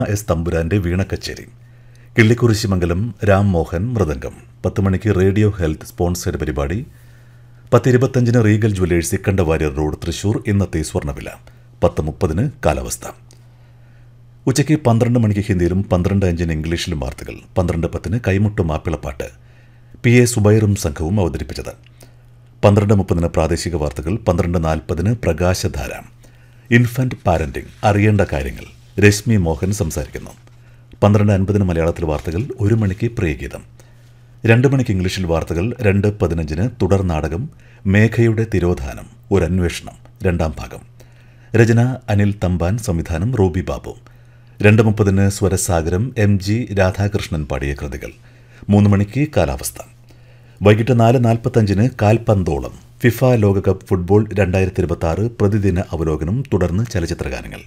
S തമ്പുരാന്റെ വീണക്കച്ചേരി. കിള്ളിക്കുറിശിമംഗലം രാം മോഹൻ മൃദംഗം. 10 മണിക്ക് radio health sponsored പരിപാടി. 10:25 Regal Jewellers Ikkandawarrier road Thrissur. ഇന്നത്തെ സ്വർണ്ണവില. 10:30 കാലാവസ്ഥ. ഉച്ചയ്ക്ക് 12 മണിക്ക് ഹിന്ദിയിലും 12:05 ഇംഗ്ലീഷിലും വാർത്തകൾ. 12:10 കൈമുട്ട് മാപ്പിളപ്പാട്ട് പി എ സുബൈറും സംഘവും അവതരിപ്പിച്ചത്. 12:30 പ്രാദേശിക വാർത്തകൾ. 12:40 പ്രകാശധാര. ഇൻഫന്റ് പാരന്റിംഗ് അറിയേണ്ട കാര്യങ്ങൾ. രശ്മി മോഹൻ സംസാരിക്കുന്നു. 12:50 മലയാളത്തിൽ വാർത്തകൾ. 1 മണിക്ക് പ്രിയഗീതം. 2 മണിക്ക് ഇംഗ്ലീഷിൽ വാർത്തകൾ. 2:15 തുടർ നാടകം മേഘയുടെ തിരോധാനം ഒരു അന്വേഷണം 2ാം ഭാഗം. രചന അനിൽ തമ്പാൻ, സംവിധാനം റൂബി ബാബു. 2:30 സ്വരസാഗരം MG രാധാകൃഷ്ണൻ പാടിയ കൃതികൾ. 3 മണിക്ക് കാലാവസ്ഥ. വൈകിട്ട് 4:45 കാൽപന്തോളം ഫിഫ ലോകകപ്പ് ഫുട്ബോൾ 2026 പ്രതിദിന അവലോകനം. തുടർന്ന് ചലച്ചിത്രഗാനങ്ങൾ.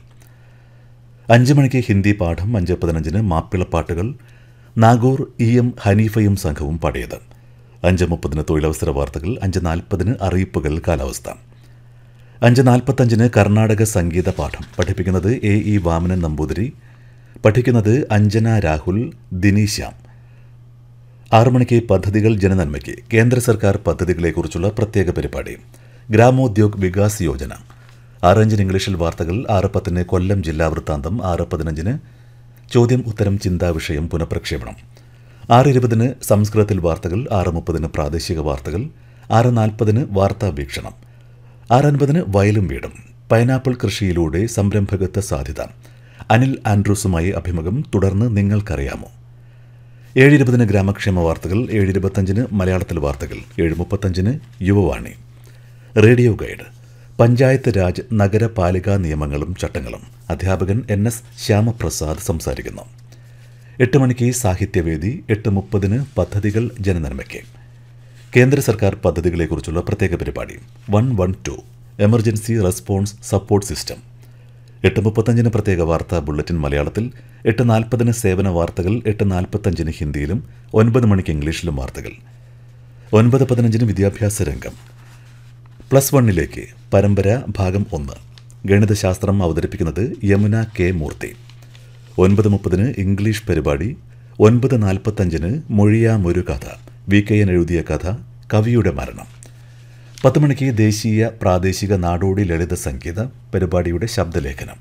5 മണിക്ക് ഹിന്ദി പാഠം. 5:15 മാപ്പിളപ്പാട്ടുകൾ നാഗൂർ EM ഹനീഫയും സംഘവും പാടിയത്. 5:30 തൊഴിലവസര വാർത്തകൾ. 5:40 അറിയിപ്പുകൾ കാലാവസ്ഥ. 5:45 കർണാടക സംഗീത പാഠം. പഠിപ്പിക്കുന്നത് AE വാമനൻ നമ്പൂതിരി. പഠിക്കുന്നത് അഞ്ജന രാഹുൽ, ദിനീശ്യാം. 6 മണിക്ക് പദ്ധതികൾ ജനനന്മയ്ക്ക്. കേന്ദ്ര സർക്കാർ പദ്ധതികളെക്കുറിച്ചുള്ള പ്രത്യേക പരിപാടി ഗ്രാമോദ്യോഗ് വികാസ് യോജന. 6:05 ഇംഗ്ലീഷിൽ വാർത്തകൾ. 6:10 കൊല്ലം ജില്ലാ വൃത്താന്തം. 6:15 ചോദ്യം ഉത്തരം ചിന്താവിഷയം പുനഃപ്രക്ഷേപണം. 6:20 സംസ്കൃതത്തിൽ വാർത്തകൾ. 6:30 പ്രാദേശിക വാർത്തകൾ. 6:40 വാർത്താ വീക്ഷണം. 6:50 വയലും വീടും. പൈനാപ്പിൾ കൃഷിയിലൂടെ സംരംഭകത്വ സാധ്യത. അനിൽ ആൻഡ്രൂസുമായി അഭിമുഖം. തുടർന്ന് നിങ്ങൾക്കറിയാമോ. 7:20 ഗ്രാമക്ഷേമ വാർത്തകൾ. 7:25 മലയാളത്തിൽ വാർത്തകൾ. 7:35 യുവവാണി. റേഡിയോ ഗൈഡ് പഞ്ചായത്ത് രാജ് നഗരപാലികാ നിയമങ്ങളും ചട്ടങ്ങളും. അധ്യാപകൻ NS ശ്യാമപ്രസാദ് സംസാരിക്കുന്നു. 8 മണിക്ക് സാഹിത്യവേദി. 8:30 പദ്ധതികൾ ജനനന്മയ്ക്ക്. കേന്ദ്ര സർക്കാർ പദ്ധതികളെക്കുറിച്ചുള്ള പ്രത്യേക പരിപാടി 112 എമർജൻസി റെസ്പോൺസ് സപ്പോർട്ട് സിസ്റ്റം. 8:35 പ്രത്യേക വാർത്താ ബുള്ളറ്റിൻ മലയാളത്തിൽ. 8:40 സേവന വാർത്തകൾ. 8:45 ഹിന്ദിയിലും 9 മണിക്ക് ഇംഗ്ലീഷിലും വാർത്തകൾ. 9:15 വിദ്യാഭ്യാസ രംഗം. +1 പരമ്പര ഭാഗം 1 ഗണിതശാസ്ത്രം. അവതരിപ്പിക്കുന്നത് യമുന K മൂർത്തി. 9:30 ഇംഗ്ലീഷ് പരിപാടി. 9:45 മൊഴിയാമൊരു കഥ. VKN എഴുതിയ കഥ കവിയുടെ മരണം. 10 മണിക്ക് ദേശീയ പ്രാദേശിക നാടോടി ലളിത സംഗീത പരിപാടിയുടെ ശബ്ദലേഖനം.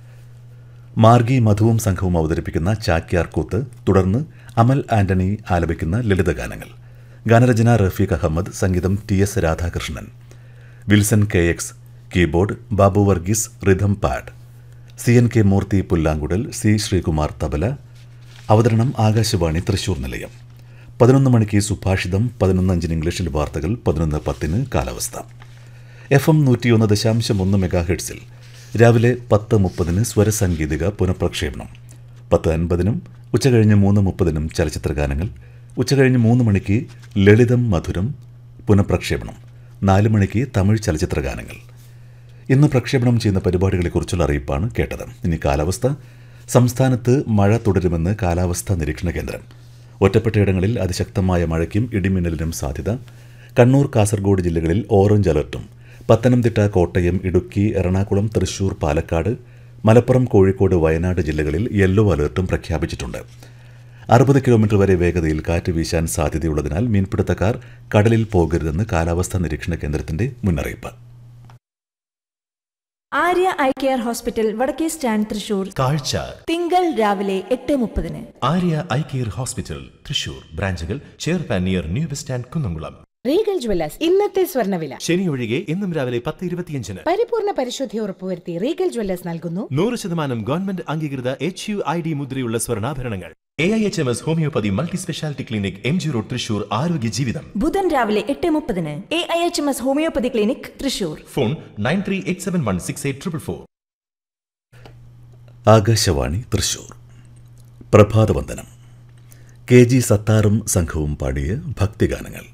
മാർഗി മധുവും സംഘവും അവതരിപ്പിക്കുന്ന ചാക്യാർ കൂത്ത്. തുടർന്ന് അമൽ ആന്റണി ആലപിക്കുന്ന ലളിതഗാനങ്ങൾ. ഗാനരചന റഫീഖ് അഹമ്മദ്. സംഗീതം TS Radhakrishnan. Wilson KX keyboard. Babu Varghese rhythm pad. CNK മൂർത്തി പുല്ലാങ്കുടൽ. C ശ്രീകുമാർ തബല. അവതരണം ആകാശവാണി തൃശൂർ നിലയം. 11 മണിക്ക് സുഭാഷിതം. 11:05 ഇംഗ്ലീഷിൽ വാർത്തകൾ. 11:10 കാലാവസ്ഥ. FM 101.1 മെഗാഹെർട്സിൽ രാവിലെ 10:30 സ്വരസംഗീതിക പുനഃപ്രക്ഷേപണം. 10:50 ഉച്ചകഴിഞ്ഞ് 3:30 ചലച്ചിത്രഗാനങ്ങൾ. ഉച്ചകഴിഞ്ഞ് 3 മണിക്ക് ലളിതം മധുരം പുനഃപ്രക്ഷേപണം. 4 മണിക്ക് തമിഴ് ചലച്ചിത്രഗാനങ്ങൾ. ഇന്ന് പ്രക്ഷേപണം ചെയ്യുന്ന പരിപാടികളെക്കുറിച്ചുള്ള അറിയിപ്പാണ് കേട്ടത്. ഇനി കാലാവസ്ഥ. സംസ്ഥാനത്ത് മഴ തുടരുമെന്ന് കാലാവസ്ഥാ നിരീക്ഷണ കേന്ദ്രം. ഒറ്റപ്പെട്ടയിടങ്ങളിൽ അതിശക്തമായ മഴയ്ക്കും ഇടിമിന്നലിനും സാധ്യത. കണ്ണൂർ, കാസർഗോഡ് ജില്ലകളിൽ ഓറഞ്ച് അലർട്ടും. പത്തനംതിട്ട, കോട്ടയം, ഇടുക്കി, എറണാകുളം, തൃശൂർ, പാലക്കാട്, മലപ്പുറം, കോഴിക്കോട്, വയനാട് ജില്ലകളിൽ യെല്ലോ അലർട്ടും പ്രഖ്യാപിച്ചിട്ടുണ്ട്. 60 കിലോമീറ്റർ വരെ വേഗതയിൽ കാറ്റ് വീശാൻ സാധ്യതയുള്ളതിനാൽ മീൻപിടുത്തക്കാർ കടലിൽ പോകരുതെന്ന് കാലാവസ്ഥാ നിരീക്ഷണ കേന്ദ്രത്തിന്റെ മുന്നറിയിപ്പ്. ആര്യ ഐ കെയർ ഹോസ്പിറ്റൽ, വടക്കേ സ്റ്റാൻഡ്, തൃശൂർ. കാഴ്ച തിങ്കൾ രാവിലെ 8:30. Arya eye care hospital Thrissur. ബ്രാഞ്ചുകൾ ചേർപ്പാൻ near new bus stand, Kunnamkulam. Regal Jewellers ഇന്നത്തെ സ്വർണ്ണവില. ശനി ഒഴികെ ഇന്നും രാവിലെ 10:25. പരിപൂർണ പരിശുദ്ധി ഉറപ്പുവരുത്തി റീഗൽ ജ്വല്ലേഴ്സ് നൽകുന്നു 100% ഗവൺമെന്റ് അംഗീകൃത HUID മുദ്രയുള്ള സ്വർണ്ണാഭരണങ്ങൾ. AIHMS homeopathy multi speciality clinic, MG road, Thrissur. ആരോഗ്യ ജീവിതം ബുധൻ രാവിലെ 8:30. AIHMS homeopathy clinic, Thrissur. Phone 9387168444. Akashvani Thrissur. പ്രഭാതവന്ദനം. KG സത്താറും സംഘവും പാടിയ ഭക്തിഗാനങ്ങൾ.